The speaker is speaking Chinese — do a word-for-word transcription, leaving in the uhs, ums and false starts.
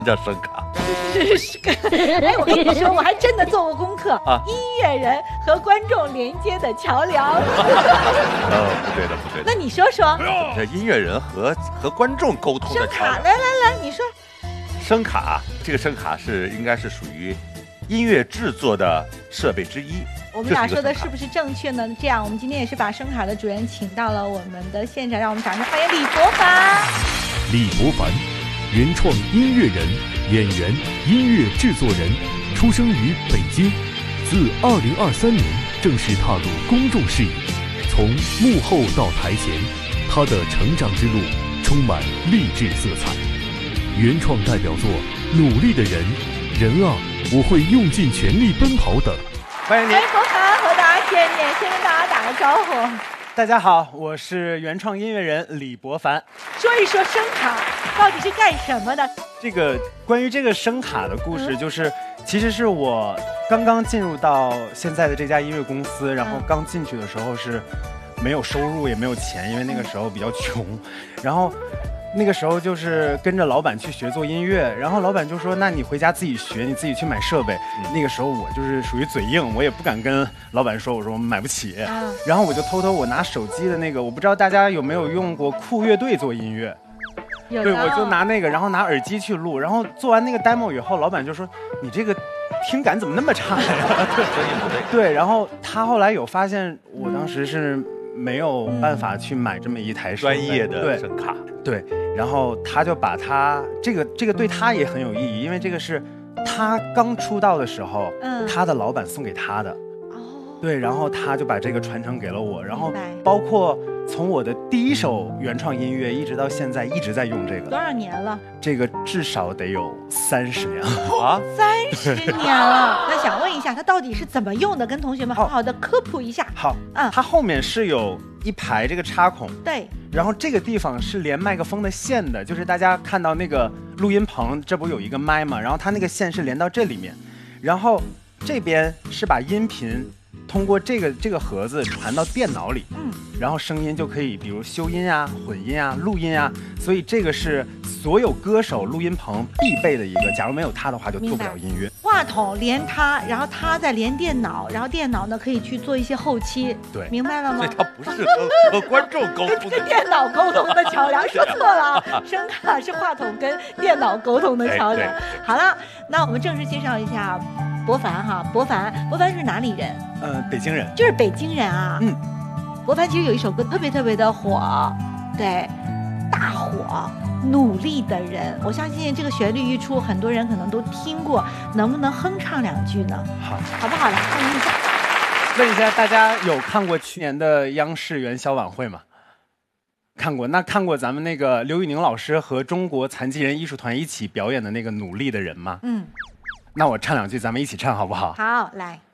叫声卡。 是是个，哎，我跟你说，我还真的做过功课啊。 音乐人和观众连接的桥梁。 呃，不对的，不对的。 那你说说， 这音乐人和和观众沟通的声卡， 桥梁。 来来来，你说。 声卡，这个声卡是应该是属于音乐制作的设备之一。 我们俩说的是不是正确呢？这样，我们今天也是把声卡的主人请到了我们的现场，让我们掌声欢迎李博凡。 李博凡，原创音乐人、演员、音乐制作人，出生于北京，自二零二三年正式踏入公众视野。从幕后到台前，他的成长之路充满励志色彩。原创代表作《努力的人》、人啊，我会用尽全力奔跑等。 欢迎您， 欢迎博凡和大家见面，先跟大家打个招呼。 大家好，我是原创音乐人李博凡。 说一说声卡到底是干什么的？ 这个关于这个声卡的故事，就是、嗯、其实是我刚刚进入到现在的这家音乐公司，然后刚进去的时候是没有收入也没有钱，因为那个时候比较穷，然后。那个时候就是跟着老板去学做音乐，然后老板就说：“那你回家自己学，你自己去买设备。嗯”那个时候我就是属于嘴硬，我也不敢跟老板说，我说我们买不起。嗯、然后我就偷偷我拿手机的那个，我不知道大家有没有用过酷乐队做音乐？ 有。 对，我就拿那个，然后拿耳机去录，然后做完那个 demo 以后，老板就说：“你这个听感怎么那么差呀？”对，对，然后他后来有发现，我当时是没有办法去买这么一台专业的声卡。 对。然后他就把他这个这个对他也很有意义，因为这个是他刚出道的时候，嗯，他的老板送给他的，哦，对，然后他就把这个传承给了我，然后包括从我的第一首原创音乐一直到现在一直在用这个。 多少年了？这个至少得有三十年了啊！ 三十年了。那想问一下，他到底是怎么用的？跟同学们好好的科普一下。 好，嗯，它后面是有一排这个插孔， 对。 然后这个地方是连麦克风的线的，就是大家看到那个录音棚，这不有一个麦吗？然后它那个线是连到这里面，然后这边是把音频通过这个这个盒子传到电脑里，嗯，然后声音就可以，比如修音啊、混音啊、录音啊，所以这个是所有歌手录音棚必备的一个，假如没有它的话，就做不了音乐。 话筒连它，然后它再连电脑，然后电脑呢可以去做一些后期， 对， 明白了吗？ 所以它不是和和观众沟通的， 跟电脑沟通的桥梁，说错了，声卡是话筒跟电脑沟通的桥梁。好了，那我们正式介绍一下博凡哈，博凡，博凡是哪里人？ 呃，北京人， 就是北京人啊。 嗯， 博凡其实有一首歌特别特别的火，对，大火。努力的人，我相信这个旋律一出，很多人可能都听过，能不能哼唱两句呢？ 好， 好不好？来，欢迎一下。 问一下大家，有看过去年的央视元宵晚会吗？看过。那看过咱们那个刘宇宁老师和中国残疾人艺术团一起表演的那个《努力的人》吗？ 嗯。 那我唱两句，咱们一起唱好不好？ 好，来。